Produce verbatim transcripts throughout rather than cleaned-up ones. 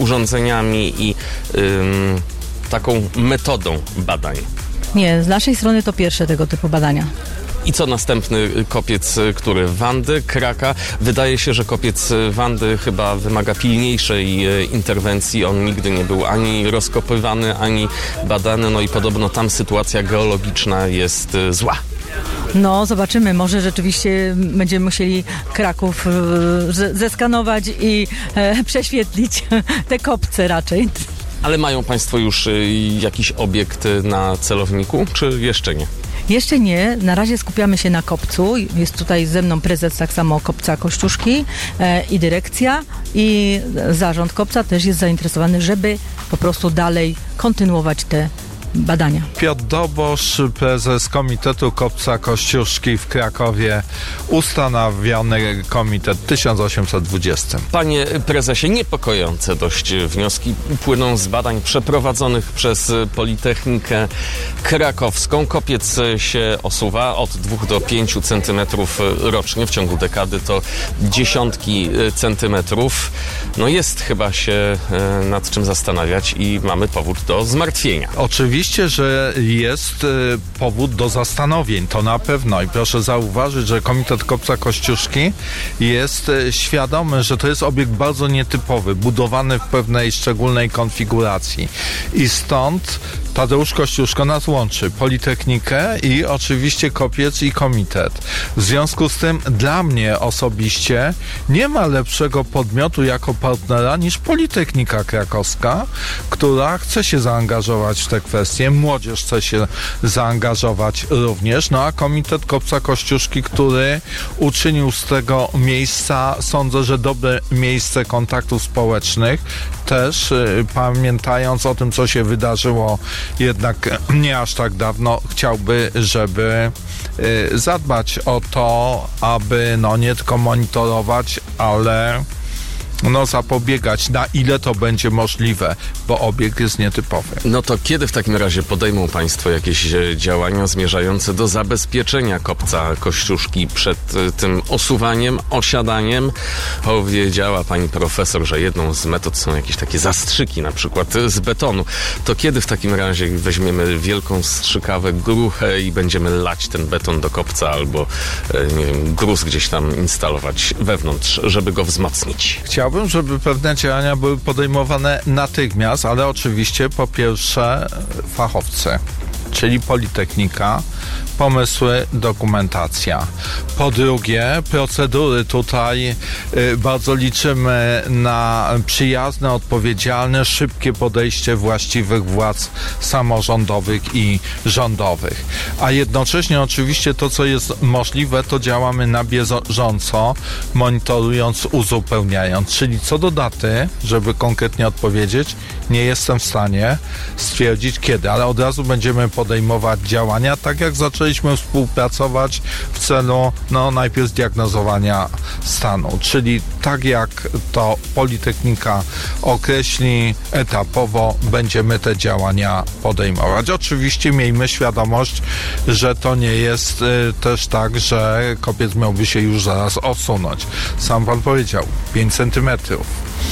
urządzeniami i ym, taką metodą badań? Nie, z naszej strony to pierwsze tego typu badania. I co następny kopiec, który? Wandy, Kraka. Wydaje się, że kopiec Wandy chyba wymaga pilniejszej interwencji. On nigdy nie był ani rozkopywany, ani badany. No i podobno tam sytuacja geologiczna jest zła. No, zobaczymy. Może rzeczywiście będziemy musieli Kraków e, zeskanować i e, prześwietlić te kopce raczej. Ale mają Państwo już jakiś obiekt na celowniku, czy jeszcze nie? Jeszcze nie. Na razie skupiamy się na kopcu. Jest tutaj ze mną prezes tak samo kopca Kościuszki e, i dyrekcja i zarząd kopca też jest zainteresowany, żeby po prostu dalej kontynuować te badania. Piotr Dobosz, prezes Komitetu Kopca Kościuszki w Krakowie, ustanowiony komitet tysiąc osiemset dwadzieścia. Panie prezesie, niepokojące dość wnioski płyną z badań przeprowadzonych przez Politechnikę Krakowską. Kopiec się osuwa od dwóch do pięciu centymetrów rocznie. W ciągu dekady to dziesiątki centymetrów. No jest chyba się nad czym zastanawiać i mamy powód do zmartwienia. Oczywiście Oczywiście, że jest y, powód do zastanowień, to na pewno. I proszę zauważyć, że Komitet Kopca Kościuszki jest y, świadomy, że to jest obiekt bardzo nietypowy, budowany w pewnej szczególnej konfiguracji. I stąd Tadeusz Kościuszko nas łączy, Politechnikę i oczywiście kopiec i komitet. W związku z tym dla mnie osobiście nie ma lepszego podmiotu jako partnera niż Politechnika Krakowska, która chce się zaangażować w te kwestie. Młodzież chce się zaangażować również. No a Komitet Kopca Kościuszki, który uczynił z tego miejsca, sądzę, że dobre miejsce kontaktów społecznych, też y, pamiętając o tym, co się wydarzyło jednak nie aż tak dawno, chciałby, żeby y, zadbać o to, aby no nie tylko monitorować, ale no zapobiegać, na ile to będzie możliwe, bo obiekt jest nietypowy. No to kiedy w takim razie podejmą Państwo jakieś działania zmierzające do zabezpieczenia kopca Kościuszki przed tym osuwaniem, osiadaniem? Powiedziała pani profesor, że jedną z metod są jakieś takie zastrzyki, na przykład z betonu. To kiedy w takim razie weźmiemy wielką strzykawę, gruchę i będziemy lać ten beton do kopca albo, nie wiem, gruz gdzieś tam instalować wewnątrz, żeby go wzmocnić? Chciałbym, żeby pewne działania były podejmowane natychmiast, ale oczywiście po pierwsze fachowcy, czyli Politechnika, pomysły, dokumentacja. Po drugie, procedury tutaj y, bardzo liczymy na przyjazne, odpowiedzialne, szybkie podejście właściwych władz samorządowych i rządowych. A jednocześnie oczywiście to, co jest możliwe, to działamy na bieżąco, monitorując, uzupełniając. Czyli co do daty, żeby konkretnie odpowiedzieć, nie jestem w stanie stwierdzić kiedy, ale od razu będziemy podejmować działania, tak jak zaczęliśmy współpracować w celu no, najpierw zdiagnozowania stanu, czyli tak jak to Politechnika określi etapowo, będziemy te działania podejmować. Oczywiście miejmy świadomość, że to nie jest y, też tak, że kopiec miałby się już zaraz odsunąć. Sam pan powiedział, pięć centymetrów.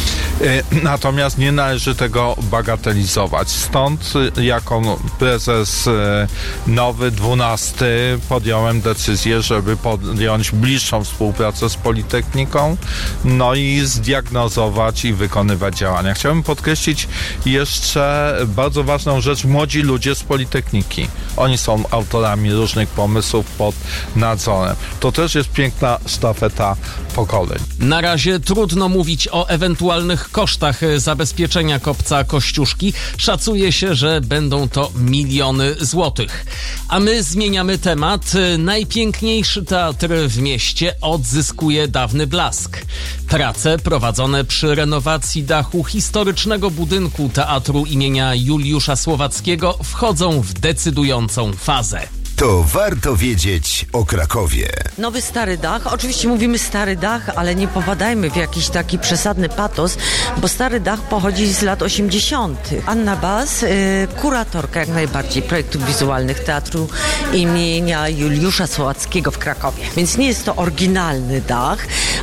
Natomiast nie należy tego bagatelizować. Stąd jako prezes nowy, dwunasty, podjąłem decyzję, żeby podjąć bliższą współpracę z Politechniką, no i zdiagnozować i wykonywać działania. Chciałbym podkreślić jeszcze bardzo ważną rzecz, młodzi ludzie z Politechniki. Oni są autorami różnych pomysłów pod nadzorem. To też jest piękna sztafeta pokoleń. Na razie trudno mówić o ewentualnych kosztach zabezpieczenia kopca Kościuszki. Szacuje się, że będą to miliony złotych. A my zmieniamy temat. Najpiękniejszy teatr w mieście odzyskuje dawny blask. Prace prowadzone przy renowacji dachu historycznego budynku teatru imienia Juliusza Słowackiego wchodzą w decydującą fazę. To warto wiedzieć o Krakowie. Nowy stary dach, oczywiście mówimy stary dach, ale nie popadajmy w jakiś taki przesadny patos, bo stary dach pochodzi z lat osiemdziesiątych. Anna Bas, y, kuratorka jak najbardziej projektów wizualnych Teatru imienia Juliusza Słowackiego w Krakowie. Więc nie jest to oryginalny dach,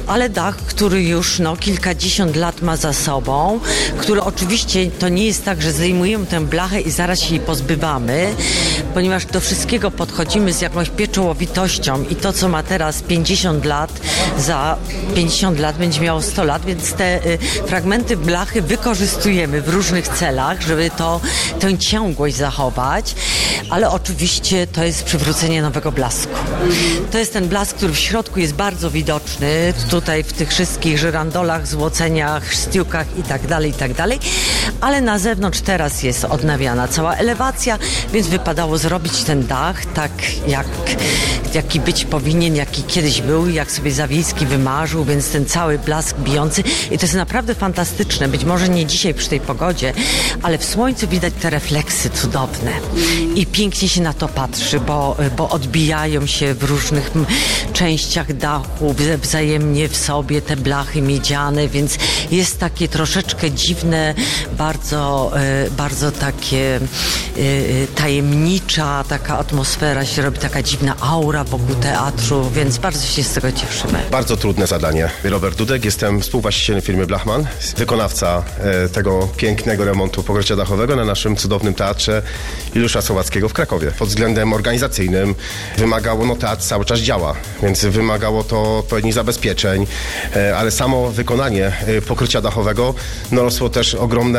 ale dach, który już no, kilkadziesiąt lat ma za sobą, który oczywiście to nie jest tak, że zdejmujemy tę blachę i zaraz się jej pozbywamy, ponieważ do wszystkiego podchodzimy z jakąś pieczołowitością i to, co ma teraz pięćdziesiąt lat, za pięćdziesiąt lat będzie miało sto lat, więc te y, fragmenty blachy wykorzystujemy w różnych celach, żeby to, tę ciągłość zachować, ale oczywiście to jest przywrócenie nowego blasku. To jest ten blask, który w środku jest bardzo widoczny, tutaj w tych wszystkich żyrandolach, złoceniach, sztiukach i tak dalej, i tak dalej, ale na zewnątrz teraz jest odnawiana cała elewacja, więc wypadało zrobić ten dach tak, jak, jaki być powinien, jaki kiedyś był, jak sobie Zawiejski wymarzył, więc ten cały blask bijący i to jest naprawdę fantastyczne, być może nie dzisiaj przy tej pogodzie, ale w słońcu widać te refleksy cudowne i pięknie się na to patrzy, bo, bo odbijają się w różnych m, częściach dachu, wzajemnie w sobie te blachy miedziane, więc jest takie troszeczkę dziwne, bardzo, y, bardzo takie y, tajemnicza taka atmosfera się robi, taka dziwna aura wokół teatru, więc bardzo się z tego cieszymy. Bardzo trudne zadanie. Robert Dudek, jestem współwłaścicielem firmy Blachman, wykonawca e, tego pięknego remontu pokrycia dachowego na naszym cudownym teatrze Juliusza Słowackiego w Krakowie. Pod względem organizacyjnym wymagało, no teatr cały czas działa, więc wymagało to odpowiednich zabezpieczeń, e, ale samo wykonanie e, pokrycia dachowego no, rosło też ogromne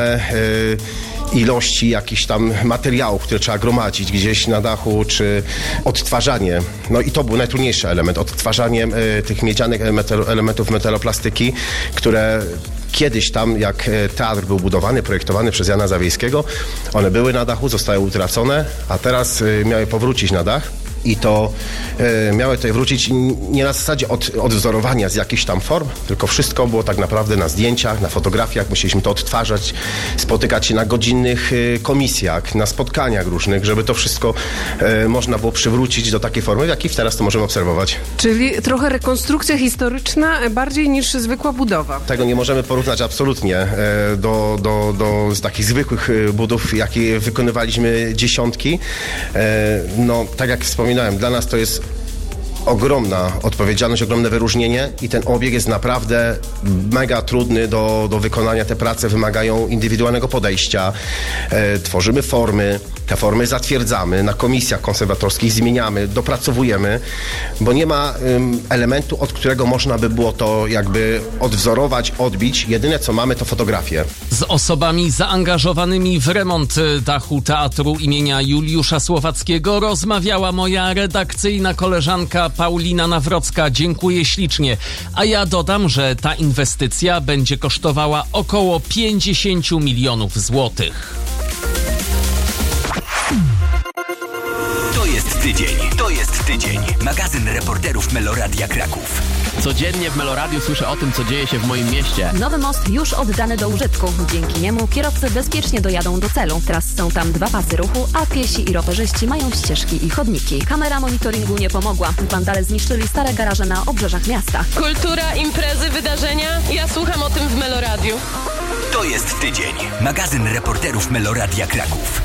e, ilości jakichś tam materiałów, które trzeba gromadzić gdzieś na dachu, czy odtwarzanie. No i to był najtrudniejszy element, odtwarzanie e, tych miedzianych metal, elementów metaloplastyki, które kiedyś tam, jak teatr był budowany, projektowany przez Jana Zawiejskiego, one były na dachu, zostały utracone, a teraz e, miały powrócić na dach. I to e, miały tutaj wrócić nie na zasadzie od, odwzorowania z jakichś tam form, tylko wszystko było tak naprawdę na zdjęciach, na fotografiach. Musieliśmy to odtwarzać, spotykać się na godzinnych e, komisjach, na spotkaniach różnych, żeby to wszystko e, można było przywrócić do takiej formy, w jakiej teraz to możemy obserwować. Czyli trochę rekonstrukcja historyczna bardziej niż zwykła budowa. Tego nie możemy porównać absolutnie e, do, do, do z takich zwykłych budów, jakie wykonywaliśmy dziesiątki. E, no, tak jak wspominałem, dla nas to jest ogromna odpowiedzialność, ogromne wyróżnienie i ten obieg jest naprawdę mega trudny do, do wykonania. Te prace wymagają indywidualnego podejścia. E, tworzymy formy, te formy zatwierdzamy, na komisjach konserwatorskich zmieniamy, dopracowujemy, bo nie ma ym, elementu, od którego można by było to jakby odwzorować, odbić. Jedyne co mamy to fotografie. Z osobami zaangażowanymi w remont dachu Teatru imienia Juliusza Słowackiego rozmawiała moja redakcyjna koleżanka Paulina Nawrocka. Dziękuję ślicznie. A ja dodam, że ta inwestycja będzie kosztowała około pięćdziesiąt milionów złotych. To jest tydzień, to jest tydzień. Magazyn reporterów Meloradia Kraków. Codziennie w Meloradiu słyszę o tym, co dzieje się w moim mieście. Nowy most już oddany do użytku. Dzięki niemu kierowcy bezpiecznie dojadą do celu. Teraz są tam dwa pasy ruchu, a piesi i rowerzyści mają ścieżki i chodniki. Kamera monitoringu nie pomogła. Wandale zniszczyli stare garaże na obrzeżach miasta. Kultura, imprezy, wydarzenia. Ja słucham o tym w Meloradiu. To jest tydzień. Magazyn reporterów Meloradia Kraków.